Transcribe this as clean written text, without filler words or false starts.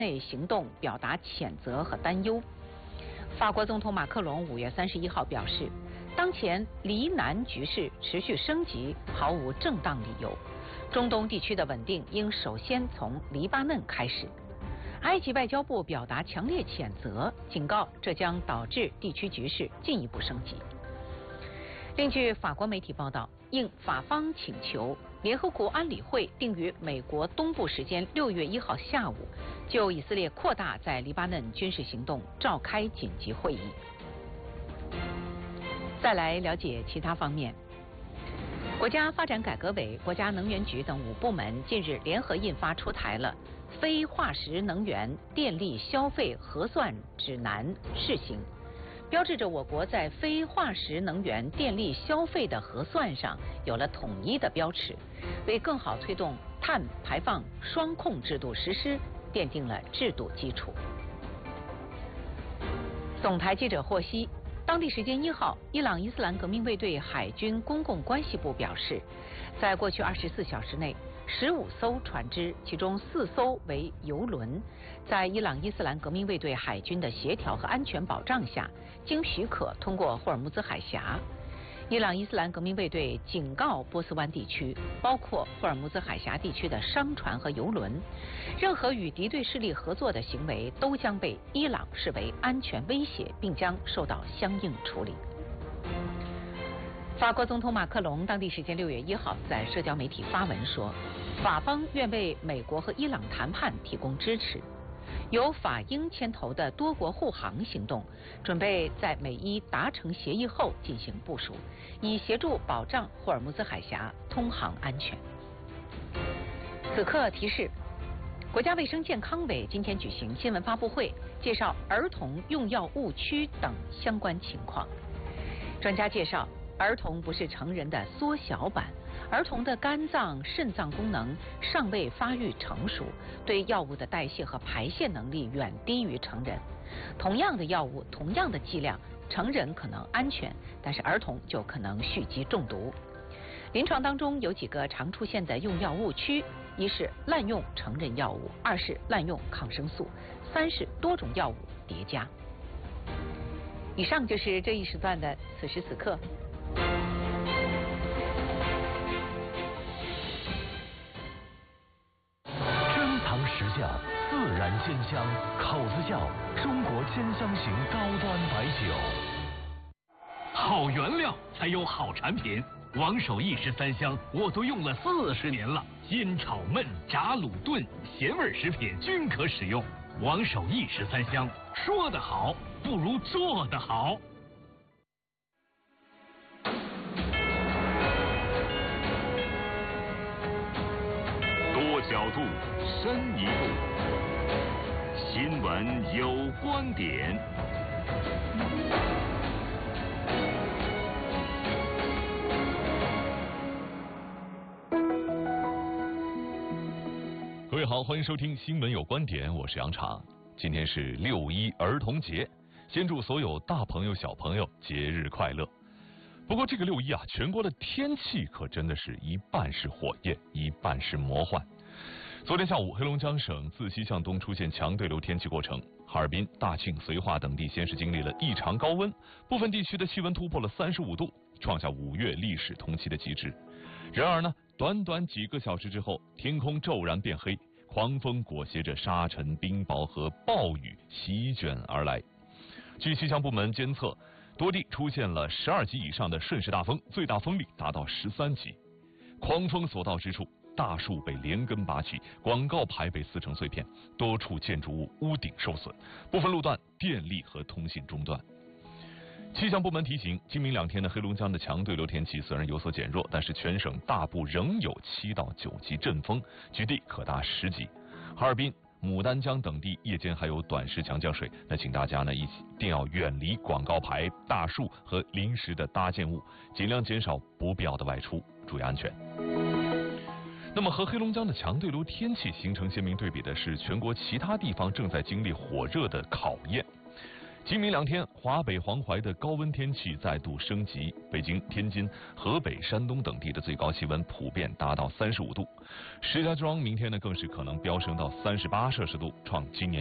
内行动表达谴责和担忧。法国总统马克龙5月31号表示，当前黎南局势持续升级毫无正当理由，中东地区的稳定应首先从黎巴嫩开始。埃及外交部表达强烈谴责，警告这将导致地区局势进一步升级。另据法国媒体报道，应法方请求，联合国安理会定于美国东部时间6月1号下午就以色列扩大在黎巴嫩军事行动召开紧急会议。再来了解其他方面，国家发展改革委、国家能源局等5部门近日联合印发出台了非化石能源电力消费核算指南试行，标志着我国在非化石能源电力消费的核算上有了统一的标尺，为更好推动碳排放双控制度实施奠定了制度基础。总台记者获悉，当地时间1号，伊朗伊斯兰革命卫队海军公共关系部表示，在过去24小时内，15艘船只，其中4艘为油轮，在伊朗伊斯兰革命卫队海军的协调和安全保障下，经许可通过霍尔木兹海峡。伊朗伊斯兰革命卫队警告波斯湾地区，包括霍尔木兹海峡地区的商船和油轮，任何与敌对势力合作的行为都将被伊朗视为安全威胁，并将受到相应处理。法国总统马克龙当地时间6月1号在社交媒体发文说，法方愿为美国和伊朗谈判提供支持。由法英牵头的多国护航行动，准备在美伊达成协议后进行部署，以协助保障霍尔木兹海峡通航安全。此刻提示，国家卫生健康委今天举行新闻发布会，介绍儿童用药误区等相关情况。专家介绍，儿童不是成人的缩小版，儿童的肝脏、肾脏功能尚未发育成熟，对药物的代谢和排泄能力远低于成人。同样的药物，同样的剂量，成人可能安全，但是儿童就可能蓄积中毒。临床当中有几个常出现的用药误区：一是滥用成人药物，二是滥用抗生素，三是多种药物叠加。以上就是这一时段的此时此刻。 时效自然鲜香，口子窖中国鲜香型高端白酒。 好原料才有好产品，王守义13香我都用了40年了，腌炒焖炸卤炖咸味食品均可使用。王守义13香，说得好不如做得好。 多角度，深一步。新闻有观点。 各位好，欢迎收听新闻有观点，我是杨昶。今天是6·1儿童节，先祝所有大朋友小朋友节日快乐。不过这个6·1啊，全国的天气可真的是一半是火焰，一半是魔幻。昨天下午，黑龙江省自西向东出现强对流天气过程，哈尔滨、大庆、绥化等地先是经历了异常高温，部分地区的气温突破了35度，创下5月历史同期的极值。然而呢，短短几个小时之后，天空骤然变黑，狂风裹挟着沙尘、冰雹和暴雨席卷而来。据气象部门监测，多地出现了12级以上的顺势大风，最大风力达到13级。狂风所到之处，大树被连根拔起，广告牌被撕成碎片，多处建筑物屋顶受损，部分路段电力和通信中断。气象部门提醒，今明2天的黑龙江的强对流天气虽然有所减弱，但是全省大部仍有7到9级阵风，局地可达10级。哈尔滨、牡丹江等地夜间还有短时强降水，那请大家呢一定要远离广告牌、大树和临时的搭建物，尽量减少不必要的外出，注意安全。那么和黑龙江的强对流天气形成鲜明对比的是，全国其他地方正在经历火热的考验。 今明两天，华北、黄淮的高温天气再度升级，北京、天津、河北、山东等地的最高气温普遍达到35度，石家庄明天呢更是可能飙升到38摄氏度，创今年